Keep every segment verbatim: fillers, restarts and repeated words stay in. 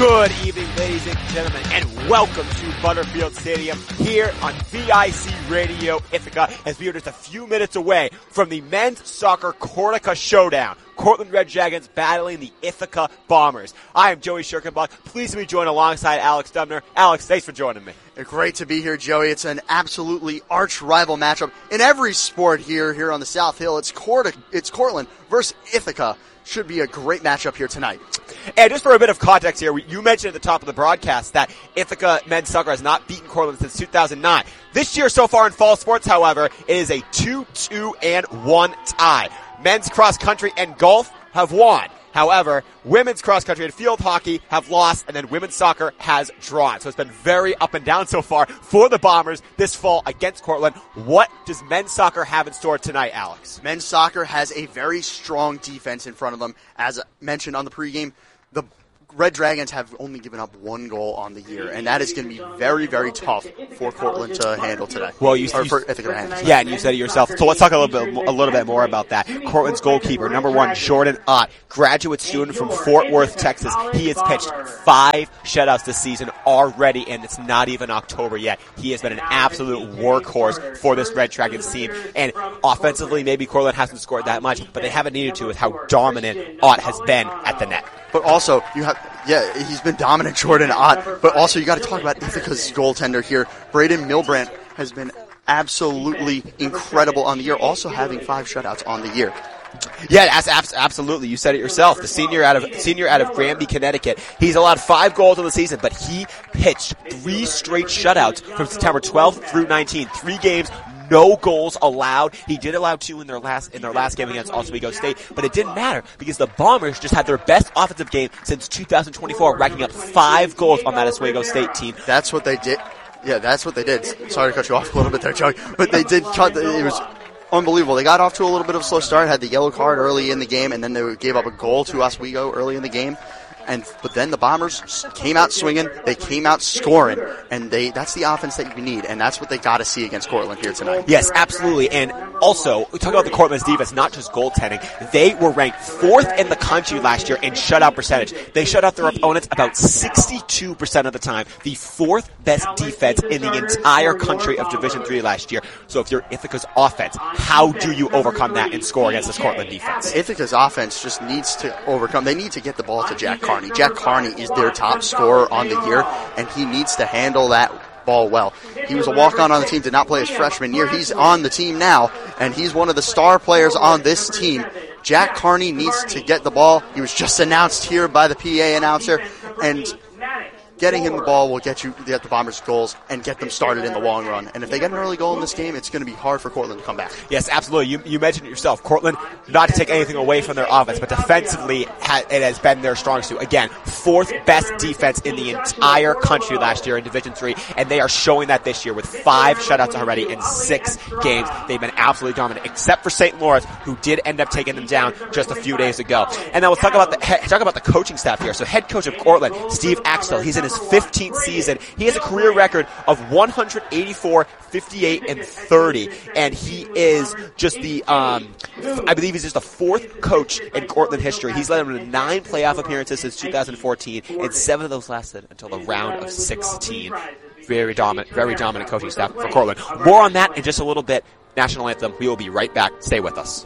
Good evening, ladies and gentlemen, and welcome to Butterfield Stadium here on V I C Radio Ithaca, as we are just a few minutes away from the men's soccer Cortica Showdown. Cortland Red Dragons battling the Ithaca Bombers. I am Joey Schirkenbach, pleased to be joined alongside Alex Dubner. Alex, thanks for joining me. Great to be here, Joey. It's an absolutely arch-rival matchup in every sport here here on the South Hill. It's Cortica, it's Cortland versus Ithaca. Should be a great matchup here tonight. And just for a bit of context here, you mentioned at the top of the broadcast that Ithaca men's soccer has not beaten Cortland since two thousand nine. This year so far in fall sports, however, it is a two two and one tie. Men's cross country and golf have won. However, women's cross country and field hockey have lost, and then women's soccer has drawn. So it's been very up and down so far for the Bombers this fall against Cortland. What does men's soccer have in store tonight, Alex? Men's soccer has a very strong defense in front of them. As mentioned on the pregame, the Red Dragons have only given up one goal on the year, and that is going to be very, very tough for Cortland to handle today. Well, you, or you for Ithaca to handle. Yeah, and you said it yourself. So let's talk a little bit, a little bit more about that. Cortland's goalkeeper, number one, Jordan Ott, graduate student from Fort Worth, Texas. He has pitched five shutouts this season already, and it's not even October yet. He has been an absolute workhorse for this Red Dragons team. And offensively, maybe Cortland hasn't scored that much, but they haven't needed to with how dominant Ott has been at the net. But also, you have, yeah, he's been dominant, Jordan Ott, but also you got to talk about Ithaca's goaltender here. Braden Milbrandt has been absolutely incredible on the year, also having five shutouts on the year. Yeah, absolutely. You said it yourself. The senior out of senior out of Granby, Connecticut. He's allowed five goals in the season, but he pitched three straight shutouts from September twelfth through nineteenth. Three games, no goals allowed. He did allow two in their last in their last game against Oswego State, but it didn't matter because the Bombers just had their best offensive game since two thousand twenty-four, racking up five goals on that Oswego State team. That's what they did. Yeah, that's what they did. Sorry to cut you off a little bit there, Joey, but they did cut. The, it was unbelievable. They got off to a little bit of a slow start, had the yellow card early in the game, and then they gave up a goal to Oswego early in the game. And but then the Bombers came out swinging, they came out scoring, and they that's the offense that you need, and that's what they got to see against Cortland here tonight. Yes, absolutely. And also, we talk about the Cortland's defense, not just goaltending. They were ranked fourth in the country last year in shutout percentage. They shut out their opponents about sixty-two percent of the time, the fourth best defense in the entire country of Division three last year. So if you're Ithaca's offense, how do you overcome that and score against this Cortland defense? Ithaca's offense just needs to overcome. They need to get the ball to Jack Carney. Jack Carney is their top scorer on the year, and he needs to handle that ball well. He was a walk-on on the team, did not play his freshman year. He's on the team now, and he's one of the star players on this team. Jack Carney needs to get the ball. He was just announced here by the P A announcer, and getting him the ball will get you get the Bombers goals and get them started in the long run. And if they get an early goal in this game, it's going to be hard for Cortland to come back. Yes, absolutely. You, you mentioned it yourself. Cortland, not to take anything away from their offense, but defensively, ha- it has been their strong suit. Again, fourth best defense in the entire country last year in Division three, and they are showing that this year with five shutouts already in six games. They've been absolutely dominant, except for Saint Lawrence, who did end up taking them down just a few days ago. And now let's talk about the he- talk about the coaching staff here. So head coach of Cortland, Steve Axtell, he's in his fifteenth season. He has a career record of one eighty-four, fifty-eight, and thirty, and he is just the, um, I believe he's just the fourth coach in Cortland history. He's led them to nine playoff appearances since two thousand fourteen, and seven of those lasted until the round of sixteen. Very dominant, very dominant coaching staff for Cortland. More on that in just a little bit. National Anthem. We will be right back. Stay with us.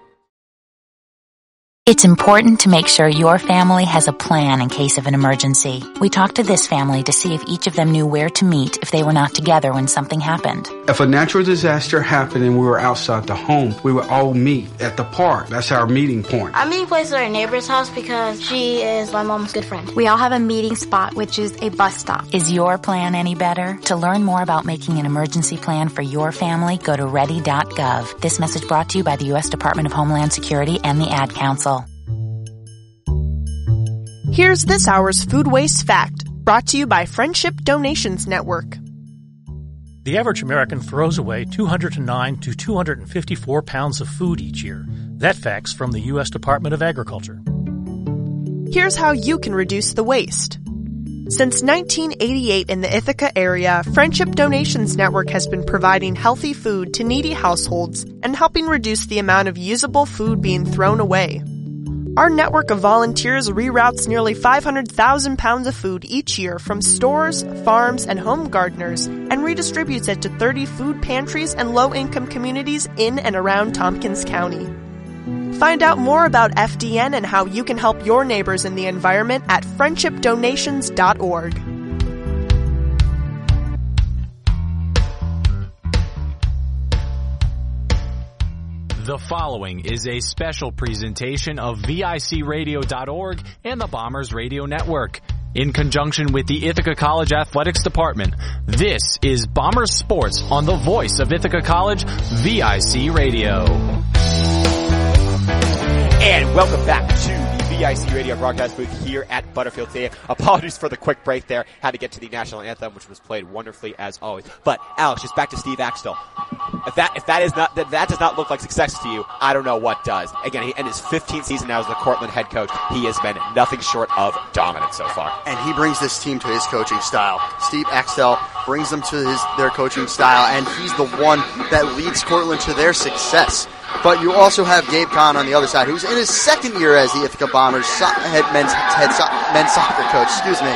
It's important to make sure your family has a plan in case of an emergency. We talked to this family to see if each of them knew where to meet if they were not together when something happened. If a natural disaster happened and we were outside the home, we would all meet at the park. That's our meeting point. I'm meeting place at our neighbor's house because she is my mom's good friend. We all have a meeting spot, which is a bus stop. Is your plan any better? To learn more about making an emergency plan for your family, go to ready dot gov. This message brought to you by the U S Department of Homeland Security and the Ad Council. Here's this hour's Food Waste Fact, brought to you by Friendship Donations Network. The average American throws away two hundred nine to two hundred fifty-four pounds of food each year. That fact's from the U S Department of Agriculture. Here's how you can reduce the waste. Since nineteen eighty-eight in the Ithaca area, Friendship Donations Network has been providing healthy food to needy households and helping reduce the amount of usable food being thrown away. Our network of volunteers reroutes nearly five hundred thousand pounds of food each year from stores, farms, and home gardeners and redistributes it to thirty food pantries and low-income communities in and around Tompkins County. Find out more about F D N and how you can help your neighbors in the environment at friendship donations dot org. The following is a special presentation of V I C radio dot org and the Bombers Radio Network. In conjunction with the Ithaca College Athletics Department, this is Bombers Sports on the voice of Ithaca College, V I C Radio. And welcome back to the V I C Radio broadcast booth here at Butterfield Stadium. Apologies for the quick break there. Had to get to the national anthem, which was played wonderfully as always. But Alex, just back to Steve Axtell. If that if that is not that, that does not look like success to you, I don't know what does. Again, he, in his fifteenth season now as the Cortland head coach, he has been nothing short of dominant so far. And he brings this team to his coaching style. Steve Axtell brings them to his their coaching style, and he's the one that leads Cortland to their success. But you also have Gabe Kahn on the other side, who's in his second year as the Ithaca Bombers so- head men's head so- men's soccer coach. Excuse me,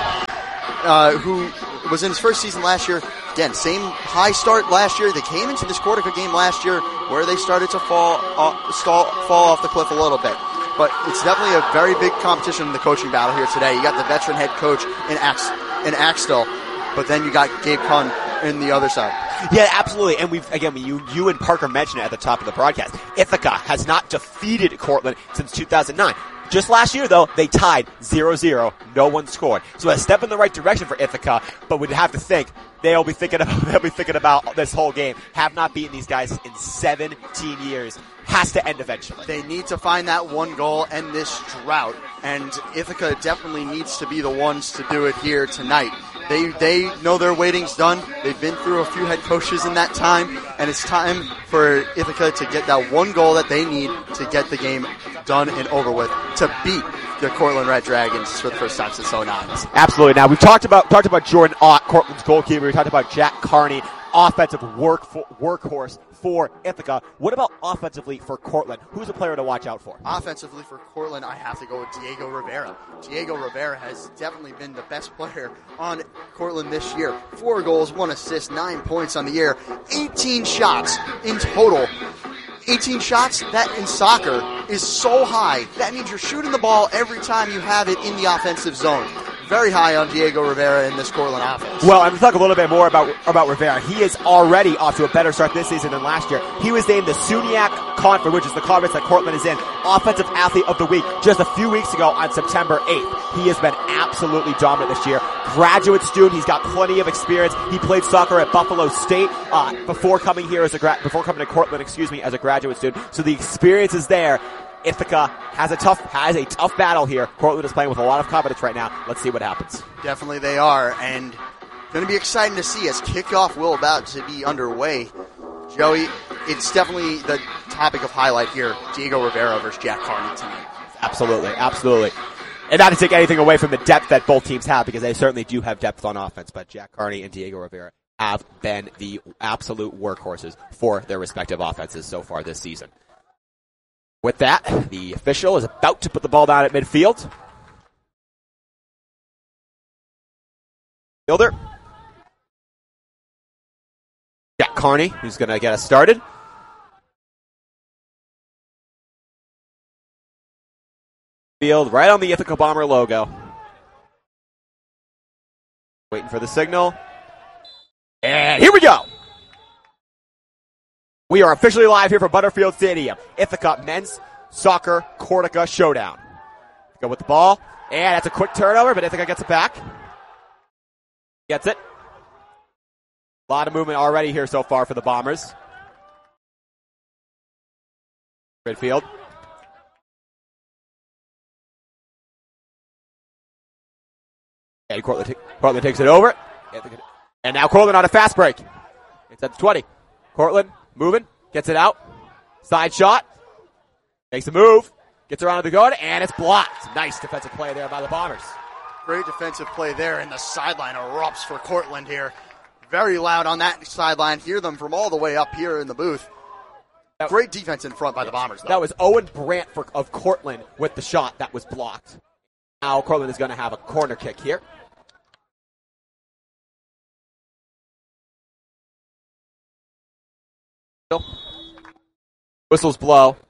uh, who was in his first season last year. Again, same high start last year. They came into this Cortica game last year where they started to fall off, stall, fall off the cliff a little bit. But it's definitely a very big competition in the coaching battle here today. You got the veteran head coach in Ax, in Axtell, but then you got Gabe Kahn in the other side. Yeah, absolutely. And we've, again, you, you and Parker mentioned it at the top of the broadcast. Ithaca has not defeated Cortland since two thousand nine. Just last year, though, they tied zero zero. No one scored. So a step in the right direction for Ithaca, but we'd have to think they'll be thinking about, they'll be thinking about this whole game. Have not beaten these guys in seventeen years. Has to end eventually. They need to find that one goal, end this drought, and Ithaca definitely needs to be the ones to do it here tonight. They they know their waiting's done. They've been through a few head coaches in that time, and it's time for Ithaca to get that one goal that they need to get the game done and over with to beat the Cortland Red Dragons for the first time since oh nine. Absolutely. Now, we've talked about talked about Jordan Ott, Cortland's goalkeeper. We talked about Jack Carney, offensive work for, workhorse for Ithaca. What about offensively for Cortland? Who's a player to watch out for? Offensively for Cortland, I have to go with Diego Rivera. Diego Rivera has definitely been the best player on Cortland this year. Four goals, one assist, nine points on the year, eighteen shots in total. eighteen shots, that in soccer is so high. That means you're shooting the ball every time you have it in the offensive zone. Very high on Diego Rivera in this Cortland offense. Well, and to talk a little bit more about about Rivera, he is already off to a better start this season than last year. He was named the SUNYAC Conference, which is the conference that Cortland is in, Offensive Athlete of the Week just a few weeks ago on September eighth. He has been absolutely dominant this year. Graduate student, he's got plenty of experience. He played soccer at Buffalo State uh, before coming here as a gra- before coming to Cortland, excuse me, as a graduate student. So the experience is there. Ithaca has a tough has a tough battle here. Cortland is playing with a lot of confidence right now. Let's see what happens. Definitely they are, and going to be exciting to see as kickoff will about to be underway. Joey, it's definitely the topic of highlight here. Diego Rivera versus Jack Carney tonight. Absolutely, absolutely. And not to take anything away from the depth that both teams have, because they certainly do have depth on offense, but Jack Carney and Diego Rivera have been the absolute workhorses for their respective offenses so far this season. With that, the official is about to put the ball down at midfield. Fielder. Jack Carney, who's going to get us started. Field right on the Ithaca Bomber logo. Waiting for the signal. And here we go. We are officially live here from Butterfield Stadium. Ithaca Men's Soccer Cortica Showdown. Go with the ball. And that's a quick turnover, but Ithaca gets it back. Gets it. A lot of movement already here so far for the Bombers. Midfield. And Cortland, t- Cortland takes it over. And now Cortland on a fast break. It's at the twenty. Cortland moving. Gets it out. Side shot. Makes a move. Gets around to the guard. And it's blocked. Nice defensive play there by the Bombers. Great defensive play there, and the sideline erupts for Cortland here. Very loud on that sideline. Hear them from all the way up here in the booth. That, Great defense in front by the Bombers, though. That was Owen Brandt for, of Cortland with the shot that was blocked. Now Cortland is going to have a corner kick here. Whistles blow.